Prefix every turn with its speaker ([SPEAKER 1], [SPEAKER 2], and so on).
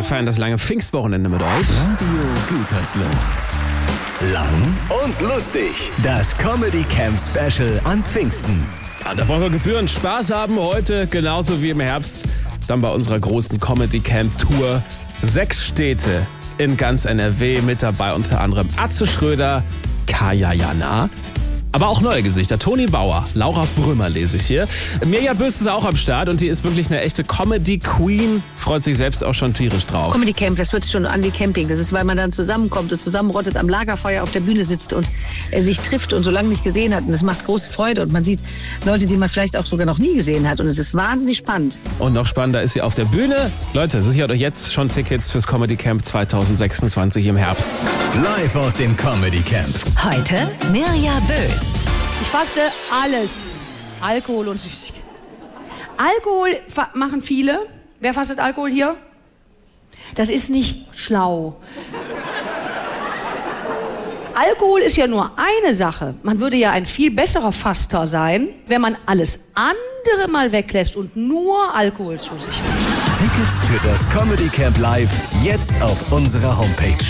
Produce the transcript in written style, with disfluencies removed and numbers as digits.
[SPEAKER 1] Wir feiern das lange Pfingstwochenende mit euch.
[SPEAKER 2] Radio Gütersloh. Lang und lustig. Das Comedy Camp Special an Pfingsten.
[SPEAKER 1] Ja, da wollen wir gebührend Spaß haben heute, genauso wie im Herbst. Dann bei unserer großen Comedy Camp Tour. 6 Städte in ganz NRW mit dabei, unter anderem Atze Schröder, Kaya Jana. Aber auch neue Gesichter. Toni Bauer, Laura Brümmer lese ich hier. Mirja Bös ist auch am Start und die ist wirklich eine echte Comedy-Queen. Freut sich selbst auch schon tierisch drauf.
[SPEAKER 3] Comedy Camp, das hört sich schon an wie Camping. Das ist, weil man dann zusammenkommt und zusammenrottet, am Lagerfeuer auf der Bühne sitzt und sich trifft und so lange nicht gesehen hat. Und das macht große Freude und man sieht Leute, die man vielleicht auch sogar noch nie gesehen hat. Und es ist wahnsinnig spannend.
[SPEAKER 1] Und noch spannender ist sie auf der Bühne. Leute, sichert euch jetzt schon Tickets fürs Comedy Camp 2026 im Herbst.
[SPEAKER 2] Live aus dem Comedy Camp.
[SPEAKER 4] Heute Mirja Bös.
[SPEAKER 5] Ich faste alles. Alkohol und Süßigkeiten. Alkohol machen viele. Wer fastet Alkohol hier? Das ist nicht schlau. Alkohol ist ja nur eine Sache. Man würde ja ein viel besserer Faster sein, wenn man alles andere mal weglässt und nur Alkohol zu sich nimmt.
[SPEAKER 2] Tickets für das Comedy Camp Live jetzt auf unserer Homepage.